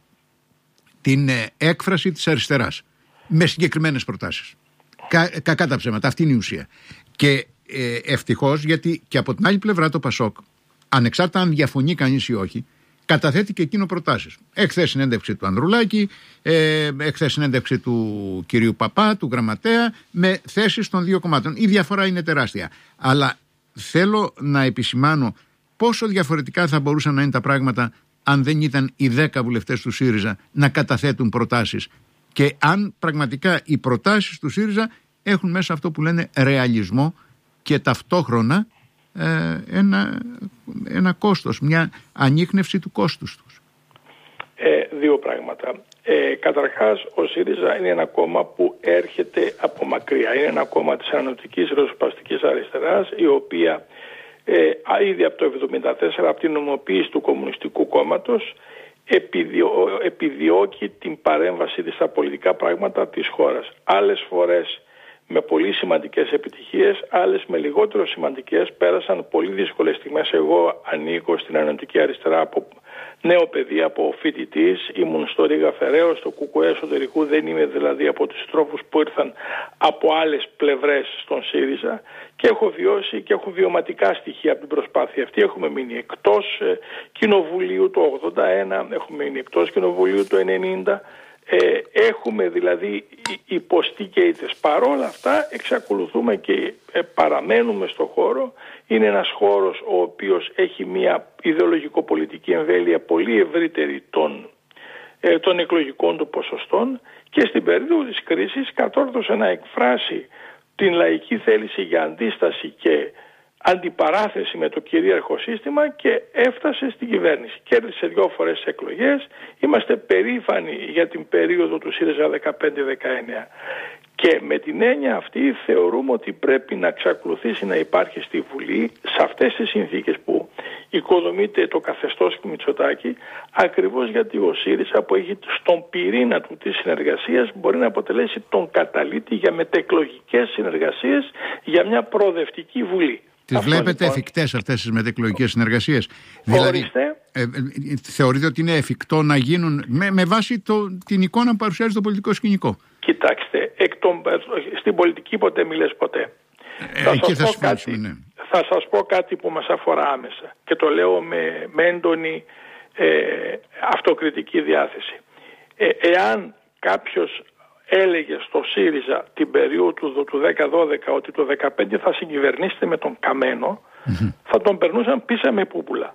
την ε, έκφραση της αριστεράς με συγκεκριμένες προτάσεις. Κα, κακά τα ψέματα, αυτή είναι η ουσία. Και ε, ευτυχώς, γιατί και από την άλλη πλευρά το Πασόκ, ανεξάρτητα αν διαφωνεί κανείς ή όχι, καταθέτει και εκείνο προτάσεις. Εχθές συνέντευξη του Ανδρουλάκη, ε, εχθές συνέντευξη του κυρίου Παπά, του γραμματέα, με θέσεις των δύο κομμάτων. Η διαφορά είναι τεράστια. Αλλά θέλω να επισημάνω πόσο διαφορετικά θα μπορούσαν να είναι τα πράγματα αν δεν ήταν οι δέκα βουλευτές του ΣΥΡΙΖΑ να καταθέτουν προτάσεις, και αν πραγματικά οι προτάσεις του ΣΥΡΙΖΑ έχουν μέσα αυτό που λένε ρεαλισμό και ταυτόχρονα ε, ένα, ένα κόστος, μια ανίχνευση του κόστους τους. Ε, δύο πράγματα. Ε, καταρχάς, ο ΣΥΡΙΖΑ είναι ένα κόμμα που έρχεται από μακριά. Είναι ένα κόμμα της ανωτικής ριζοσπαστικής αριστεράς, η οποία ε, ήδη από το χίλια εννιακόσια εβδομήντα τέσσερα, από την νομοποίηση του Κομμουνιστικού Κόμματος, επιδιώ, επιδιώκει την παρέμβαση της στα πολιτικά πράγματα της χώρας. Άλλες φορές με πολύ σημαντικές επιτυχίες, άλλες με λιγότερο σημαντικές. Πέρασαν πολύ δύσκολες στιγμές. Εγώ ανήκω στην ανωτική αριστερά από νέο παιδί, από φοιτητής. Ήμουν στο Ρίγα Φεραίο, στο Κουκουέ εσωτερικού. Δεν είμαι δηλαδή από τους τρόφους που ήρθαν από άλλες πλευρές στον ΣΥΡΙΖΑ, και έχω βιώσει και έχω βιωματικά στοιχεία από την προσπάθεια αυτή. Έχουμε μείνει εκτός ε, κοινοβουλίου το ογδόντα ένα, έχουμε μείνει εκτός κοινοβουλίου το ενενήντα. Ε, έχουμε δηλαδή υποστεί και ήττες. Παρόλα αυτά εξακολουθούμε και ε, παραμένουμε στο χώρο. Είναι ένας χώρος ο οποίος έχει μια ιδεολογικο-πολιτική εμβέλεια πολύ ευρύτερη των, ε, των εκλογικών του ποσοστών, και στην περίοδο της κρίσης κατόρθωσε να εκφράσει την λαϊκή θέληση για αντίσταση και αντιπαράθεση με το κυρίαρχο σύστημα, και έφτασε στην κυβέρνηση. Κέρδισε δύο φορές τις εκλογές. Είμαστε περήφανοι για την περίοδο του ΣΥΡΙΖΑ δεκαπέντε δεκαεννέα. Και με την έννοια αυτή θεωρούμε ότι πρέπει να εξακολουθήσει να υπάρχει στη Βουλή, σε αυτές τις συνθήκες που οικοδομείται το καθεστώς του Μητσοτάκη, ακριβώς γιατί ο ΣΥΡΙΖΑ, που έχει στον πυρήνα του της συνεργασίας, μπορεί να αποτελέσει τον καταλήτη για μετεκλογικές συνεργασίες για μια προοδευτική Βουλή. Τις βλέπετε λοιπόν εφικτές αυτές τις μετεκλογικές συνεργασίες? Δηλαδή, Ε, ε, θεωρείτε ότι είναι εφικτό να γίνουν με, με βάση το, την εικόνα που παρουσιάζει το πολιτικό σκηνικό? Κοιτάξτε, εκ των, στην πολιτική ποτέ μη λες ποτέ. Ε, θα, σας θα, πω κάτι, ναι. θα σας πω κάτι που μας αφορά άμεσα και το λέω με, με έντονη ε, αυτοκριτική διάθεση. Ε, εάν κάποιος έλεγε στο ΣΥΡΙΖΑ την περίοδο του δέκα δώδεκα ότι το δεκαπέντε θα συγκυβερνήσετε με τον Καμένο, mm-hmm. θα τον περνούσαν πίσω με πούπουλα.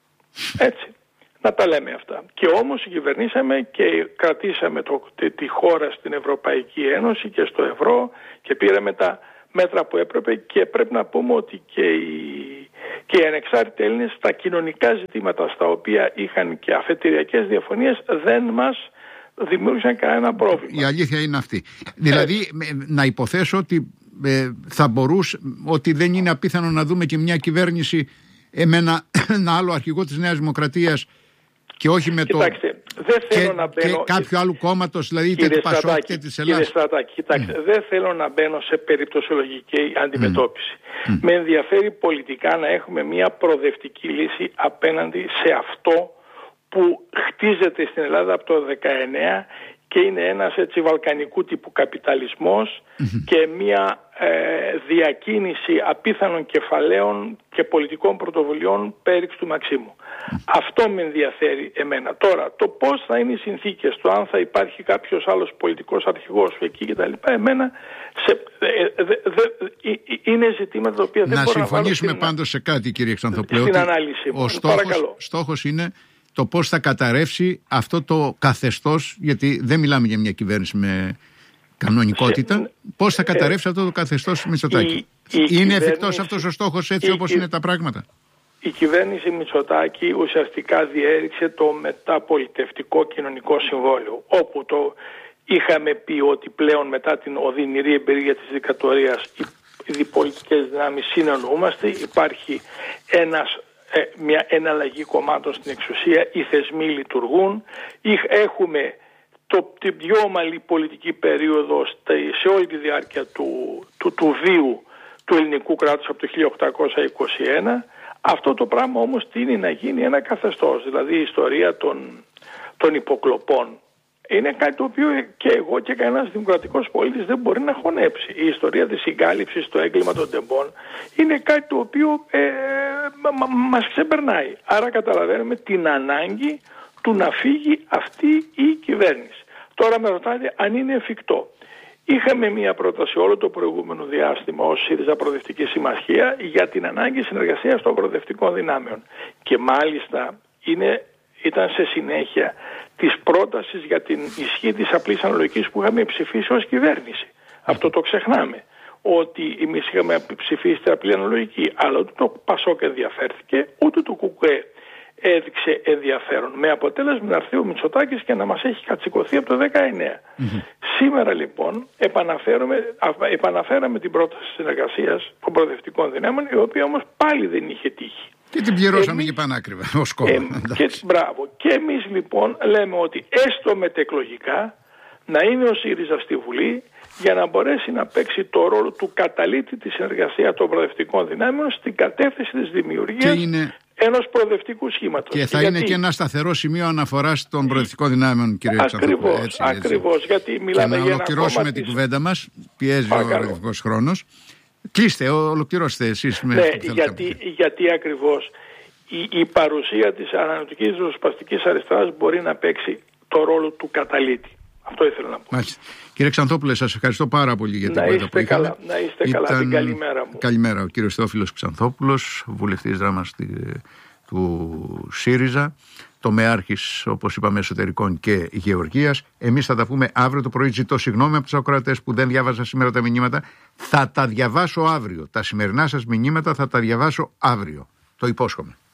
Έτσι. Να τα λέμε αυτά. Και όμως συγκυβερνήσαμε και κρατήσαμε το, τη, τη χώρα στην Ευρωπαϊκή Ένωση και στο ευρώ και πήραμε τα μέτρα που έπρεπε, και πρέπει να πούμε ότι και οι, και οι ανεξάρτητοι Έλληνες στα κοινωνικά ζητήματα στα οποία είχαν και αφετηριακές διαφωνίες δεν μας δημιούργησαν κανένα πρόβλημα. Η αλήθεια είναι αυτή. Δηλαδή να υποθέσω ότι ε, θα μπορούσε, ότι δεν είναι απίθανο να δούμε και μια κυβέρνηση ε, με ένα, ένα άλλο αρχηγό της Νέας Δημοκρατίας και όχι με Κοιτάξτε, το... δεν θέλω και, να μπαίνω... και κάποιου άλλου κόμματος, δηλαδή είτε του Πασόκ είτε της Ελλάδας. Κύριε Στρατάκη, κοιτάξτε, mm. δεν θέλω να μπαίνω σε περιπτωσιολογική αντιμετώπιση. Mm. Με ενδιαφέρει πολιτικά να έχουμε μια προοδευτική λύση απέναντι σε αυτό που χτίζεται στην Ελλάδα από το δεκαεννιά και είναι ένας έτσι βαλκανικού τύπου καπιταλισμός mm-hmm. και μια ε, διακίνηση απίθανων κεφαλαίων και πολιτικών πρωτοβουλειών πέριξ του Μαξίμου. Mm-hmm. Αυτό με ενδιαφέρει εμένα. Τώρα, το πώς θα είναι οι συνθήκες, το αν θα υπάρχει κάποιος άλλος πολιτικός αρχηγός εκεί κτλ. Εμένα σε, ε, δε, δε, ε, είναι ζητήματα τα οποία δεν να μπορώ να βάλω. Να συμφωνήσουμε πάντως σε κάτι, κύριε Ξανθοπλέου. Στην ανάλυση μου. Ο στόχος, Παρακαλώ. στόχος είναι το πώς θα καταρρεύσει αυτό το καθεστώς, γιατί δεν μιλάμε για μια κυβέρνηση με κανονικότητα, σε, πώς θα καταρρεύσει ε, αυτό το καθεστώς Μητσοτάκη. Η, η είναι εφικτός αυτός ο στόχος έτσι η, όπως η, είναι τα πράγματα? Η κυβέρνηση Μητσοτάκη ουσιαστικά διέριξε το μεταπολιτευτικό κοινωνικό συμβόλαιο, όπου το είχαμε πει ότι πλέον μετά την οδυνηρή εμπειρία της δικτατορίας οι διπολιτικές δυνάμεις συνεννοούμαστε, υπάρχει ένας Ε, μια εναλλαγή κομμάτων στην εξουσία, οι θεσμοί λειτουργούν, έχουμε το, την πιο ομαλή πολιτική περίοδο σε όλη τη διάρκεια του, του, του βίου του ελληνικού κράτους από το χίλια οκτακόσια είκοσι ένα. Αυτό το πράγμα όμως τείνει να γίνει ένα καθεστώς, δηλαδή η ιστορία των, των υποκλοπών. Είναι κάτι το οποίο και εγώ και κανένας δημοκρατικός πολίτης δεν μπορεί να χωνέψει. Η ιστορία της συγκάλυψης, το έγκλημα των τεμπών είναι κάτι το οποίο ε, μα, μα, μας ξεπερνάει. Άρα καταλαβαίνουμε την ανάγκη του να φύγει αυτή η κυβέρνηση. Τώρα με ρωτάτε αν είναι εφικτό. Είχαμε μία πρόταση όλο το προηγούμενο διάστημα ως ΣΥΡΙΖΑ Προοδευτική Συμμαχία για την ανάγκη συνεργασίας των προοδευτικών δυνάμεων. Και μάλιστα είναι... ήταν σε συνέχεια της πρότασης για την ισχύ της απλής αναλογικής που είχαμε ψηφίσει ως κυβέρνηση. Αυτό το ξεχνάμε. Ότι εμείς είχαμε ψηφίσει την απλή αναλογική, αλλά ούτε το Πασόκ ενδιαφέρθηκε, ούτε το ΚΚΕ έδειξε ενδιαφέρον. Με αποτέλεσμα να έρθει ο Μητσοτάκης και να μας έχει κατσικωθεί από το δεκαεννιά. Mm-hmm. Σήμερα λοιπόν επαναφέρουμε, επαναφέραμε την πρόταση συνεργασίας των προοδευτικών δυνάμεων, η οποία όμως πάλι δεν είχε τύχει. Και την πληρώσαμε εμείς, και πανάκριβα ως κόμμα. Ε, και, μπράβο. Και εμείς λοιπόν λέμε ότι έστω μετεκλογικά να είναι ο ΣΥΡΙΖΑ στη Βουλή για να μπορέσει να παίξει το ρόλο του καταλήτη της συνεργασίας των προοδευτικών δυνάμεων στην κατεύθυνση της δημιουργίας είναι... ενός προοδευτικού σχήματος. Και θα γιατί... είναι και ένα σταθερό σημείο αναφοράς των προοδευτικών δυνάμεων, κύριε Ξανθοπλέου. Ακριβώς, έτσι, έτσι. ακριβώς. Γιατί μιλάμε και να για ολοκληρώσουμε την της... κουβέντα μας, πιέζει ο ερωτικός χρόνος. Κλείστε, ολοκληρώστε εσείς. Με ναι, γιατί, γιατί ακριβώς η, η παρουσία της ανανεωτικής ριζοσπαστικής αριστεράς μπορεί να παίξει το ρόλο του καταλήτη. Αυτό ήθελα να πω. Μάλιστα. Κύριε Ξανθόπουλε, σας ευχαριστώ πάρα πολύ για την κουβέντα που είχαμε. Να είστε Ήταν... καλά, την καλημέρα μου. Καλημέρα, ο κύριος Θεόφιλος Ξανθόπουλος, βουλευτής δράμας του ΣΥΡΙΖΑ, τομεάρχης, όπως είπαμε, εσωτερικών και γεωργίας. Εμείς θα τα πούμε αύριο το πρωί. Ζητώ συγγνώμη από τους ακροατές που δεν διάβασα σήμερα τα μηνύματα. Θα τα διαβάσω αύριο. Τα σημερινά σας μηνύματα θα τα διαβάσω αύριο. Το υπόσχομαι.